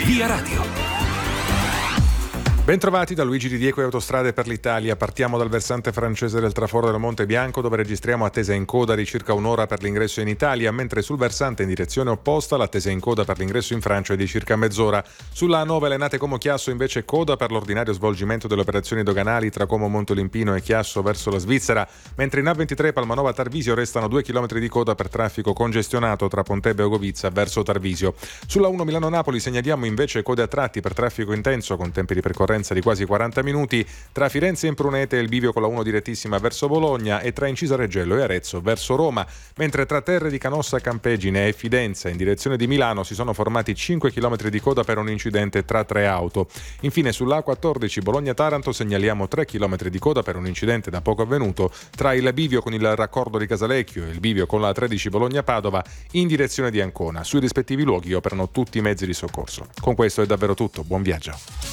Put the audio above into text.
Via Radio. Bentrovati da Luigi Didieco e Autostrade per l'Italia. Partiamo dal versante francese del traforo del Monte Bianco, dove registriamo attesa in coda di circa un'ora per l'ingresso in Italia, mentre sul versante in direzione opposta l'attesa in coda per l'ingresso in Francia è di circa mezz'ora. Sulla A9 Lenate Como Chiasso invece coda per l'ordinario svolgimento delle operazioni doganali tra Como Montolimpino e Chiasso verso la Svizzera, mentre in A23 Palmanova Tarvisio restano 2 km di coda per traffico congestionato tra Pontebbe e Ogovizza verso Tarvisio. Sulla 1 Milano-Napoli segnaliamo invece code a tratti per traffico intenso con tempi di percorrenza di quasi 40 minuti tra Firenze e Imprunete e il bivio con la 1 direttissima verso Bologna e tra Incisa Reggello e Arezzo verso Roma, mentre tra Terre di Canossa Campegine e Fidenza in direzione di Milano si sono formati 5 km di coda per un incidente tra 3 auto. Infine sull'A14 Bologna-Taranto segnaliamo 3 km di coda per un incidente da poco avvenuto tra il bivio con il raccordo di Casalecchio e il bivio con la 13 Bologna-Padova in direzione di Ancona. Sui rispettivi luoghi operano tutti i mezzi di soccorso. Con questo è davvero tutto, buon viaggio.